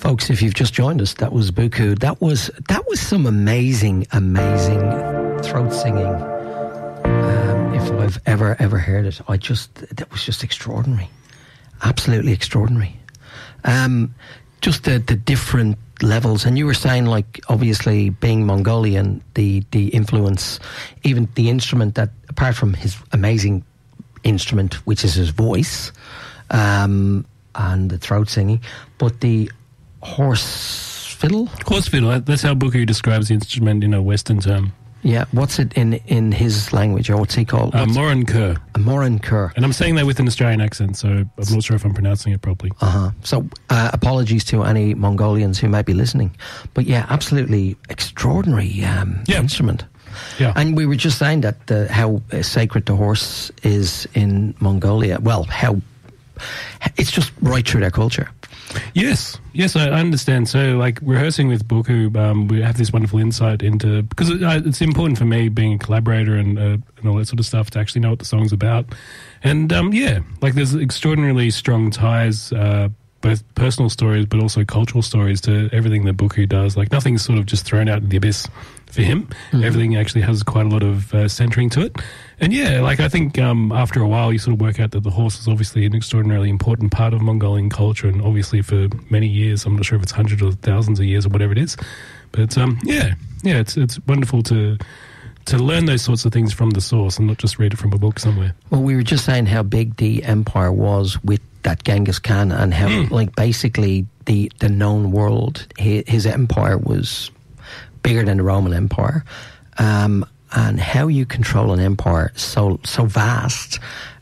Folks, if you've just joined us, that was Buku. That was some amazing throat singing. If I've ever heard it, that was just extraordinary, absolutely extraordinary. Just the different levels, and you were saying, like, obviously being Mongolian, the influence, even the instrument that, apart from his amazing instrument, which is his voice, and the throat singing, but the horse fiddle? Horse fiddle, that's how Buku describes the instrument in a Western term. Yeah, what's it in his language, or what's he called? Morin Kur. A Morin Kur. And I'm saying that with an Australian accent, so I'm not sure if I'm pronouncing it properly. So apologies to any Mongolians who might be listening. But yeah, absolutely extraordinary instrument. Yeah. And we were just saying that how sacred the horse is in Mongolia. Well, how it's just right through their culture. Yes, I understand. So, like, rehearsing with Buku, we have this wonderful insight into, because it's important for me, being a collaborator and all that sort of stuff, to actually know what the song's about. And like, there's extraordinarily strong ties, both personal stories but also cultural stories, to everything that Buku does. Like, nothing's sort of just thrown out in the abyss for him. Mm-hmm. Everything actually has quite a lot of centering to it. And yeah, like, I think after a while you sort of work out that the horse is obviously an extraordinarily important part of Mongolian culture, and obviously for many years, I'm not sure if it's hundreds or thousands of years or whatever it is, but it's wonderful to learn those sorts of things from the source and not just read it from a book somewhere. Well, we were just saying how big the empire was with that Genghis Khan, and how like basically the known world, his empire was bigger than the Roman Empire. And how you control an empire so vast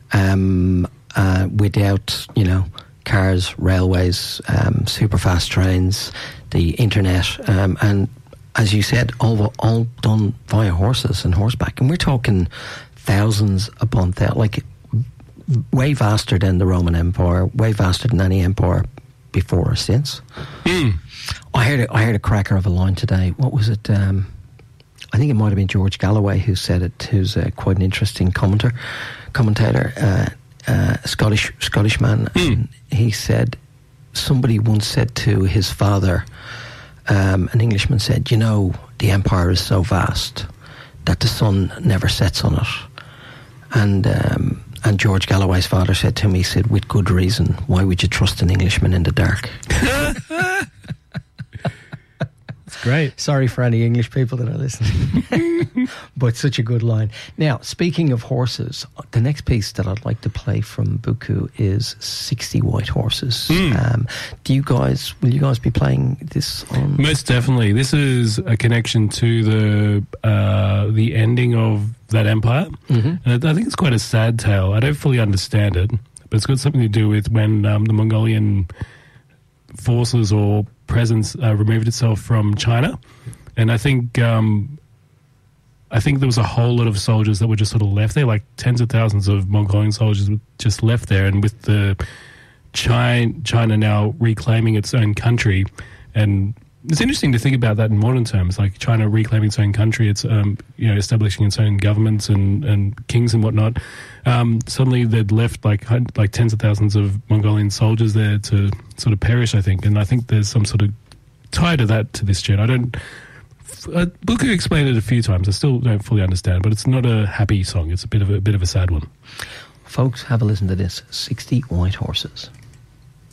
without, cars, railways, super fast trains, the internet, and as you said, all done via horses and horseback. And we're talking thousands upon thousands, like way vaster than the Roman Empire, way vaster than any empire before or since. I heard a cracker of a line today. What was it? I think it might have been George Galloway who said it, who's quite an interesting commentator, Scottish man. And he said, somebody once said to his father, an Englishman said, the empire is so vast that the sun never sets on it. And George Galloway's father said to him, he said, with good reason, why would you trust an Englishman in the dark? Great. Sorry for any English people that are listening. But such a good line. Now, speaking of horses, the next piece that I'd like to play from Buku is 60 White Horses. Will you guys be playing this on? Most definitely. This is a connection to the ending of that empire. Mm-hmm. And I think it's quite a sad tale. I don't fully understand it, but it's got something to do with when the Mongolian forces or presence removed itself from China, and I think there was a whole lot of soldiers that were just sort of left there, like tens of thousands of Mongolian soldiers were just left there. And with the China now reclaiming its own country, and it's interesting to think about that in modern terms, like China reclaiming its own country, it's establishing its own governments and kings and whatnot. Suddenly they'd left like tens of thousands of Mongolian soldiers there to sort of perish, I think. And I think there's some sort of tie to that, to this tune. I don't... Buku explained it a few times. I still don't fully understand, but it's not a happy song. It's a bit of a sad one. Folks, have a listen to this. 60 White Horses.